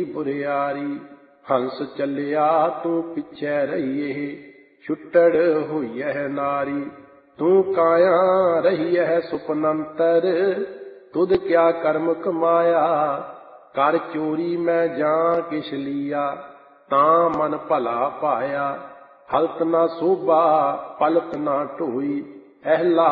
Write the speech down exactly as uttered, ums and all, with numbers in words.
ਬੁਰਿਆਰੀ। ਹੰਸ ਚੱਲਿਆ ਤੂੰ ਪਿੱਛੇ ਰਹੀਏ, ਛੁੱਟੜ ਹੋਈਐ ਨਾਰੀ। ਤੂੰ ਕਾਇਆ ਰਹੀਐ ਸੁਪਨੰਤਰ, ਤੁਧ ਕਿਆ ਕਰਮ ਕਮਾਇਆ। ਕਰ ਚੋਰੀ ਮੈਂ ਜਾਂ ਕਿਛ ਲੀਆ, ਤਾਂ ਮਨ ਭਲਾ ਪਾਇਆ। ਹਲਤ ਨਾ ਸੋਭਾ ਪਲਤ ਨਾ ਢੋਈ, ਅਹਿਲਾ